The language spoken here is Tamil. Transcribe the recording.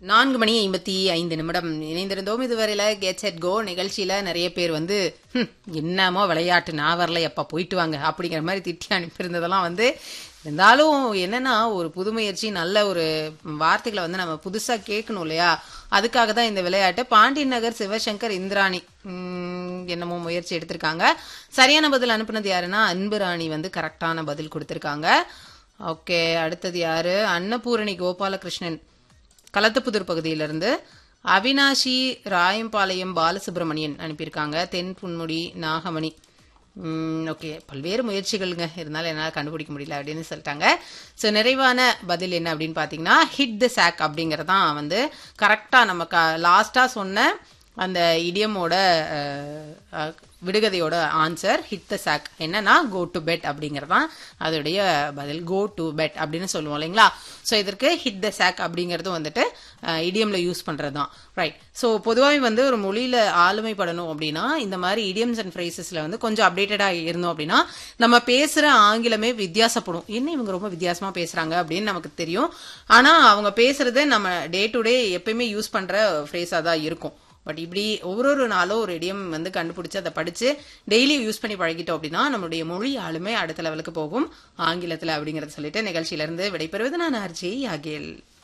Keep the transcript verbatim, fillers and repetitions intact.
நான்கு மணி ஐம்பத்தி ஐந்து நிமிடம் இணைந்திருந்தோம். இதுவரையில கெட் செட் கோ நிகழ்ச்சியில நிறைய பேர் வந்து என்னமோ விளையாட்டு நான் வரல எப்பா போயிட்டு வாங்க அப்படிங்கிற மாதிரி திட்டி அனுப்பியிருந்ததெல்லாம் வந்து இருந்தாலும் என்னன்னா ஒரு புது முயற்சி, நல்ல ஒரு வார்த்தைகளை வந்து நம்ம புதுசா கேட்கணும் இல்லையா? அதுக்காக தான் இந்த விளையாட்டு. பாண்டியன் நகர் சிவசங்கர் இந்திராணி என்னமோ முயற்சி எடுத்திருக்காங்க. சரியான பதில் அனுப்புனது யாருன்னா அன்பு ராணி வந்து கரெக்டான பதில் கொடுத்திருக்காங்க. ஓகே, அடுத்தது யாரு? அன்னபூரணி கோபாலகிருஷ்ணன் களத்துப்புதூர் பகுதியிலிருந்து. அவினாஷி ராயம்பாளையம் பாலசுப்ரமணியன் அனுப்பியிருக்காங்க. தென் புன்முடி நாகமணி. ஓகே, பல்வேறு முயற்சிகளுங்க, இருந்தாலும் என்னால் கண்டுபிடிக்க முடியல அப்படின்னு சொல்லிட்டாங்க. ஸோ நிறைவான பதில் என்ன அப்படின்னு பார்த்தீங்கன்னா ஹிட் த சாக் அப்படிங்கிறதான் வந்து கரெக்டாக நம்ம க லாஸ்டாக சொன்ன அந்த இடியமோட விடுகதையோட ஆன்சர் ஹிட் த சாக். என்னன்னா கோ டு பெட் அப்படிங்கறதான் அதோடைய பதில். கோ டு பெட் அப்படின்னு சொல்லுவோம் இல்லைங்களா? ஸோ இதற்கு ஹிட் த சாக் அப்படிங்கிறது வந்துட்டு இடியம்ல யூஸ் பண்றதுதான். ரைட். ஸோ பொதுவாக வந்து ஒரு மொழியில ஆளுமைப்படணும் அப்படின்னா இந்த மாதிரி இடியம்ஸ் அண்ட் ஃப்ரேசஸ்ல வந்து கொஞ்சம் அப்டேட்டடா இருந்தோம் அப்படின்னா நம்ம பேசுற ஆங்கிலமே வித்தியாசப்படும். என்ன இவங்க ரொம்ப வித்தியாசமா பேசுறாங்க அப்படின்னு நமக்கு தெரியும். ஆனா அவங்க பேசுறது நம்ம டே டு டே எப்பயுமே யூஸ் பண்ற ஃப்ரேஸா தான் இருக்கும். பட் இப்படி ஒவ்வொரு நாளும் ஒரு இடியம் வந்து கண்டுபிடிச்சு அதை படிச்சு டெய்லி யூஸ் பண்ணி பழகிட்டோம் அப்படின்னா நம்மளுடைய மொழி ஆளுமே அடுத்த லெவலுக்கு போகும் ஆங்கிலத்துல அப்படிங்கறத சொல்லிட்டு நிகழ்ச்சியில இருந்து விடைபெறுவது நான் ஆர்ஜே யாகேல்.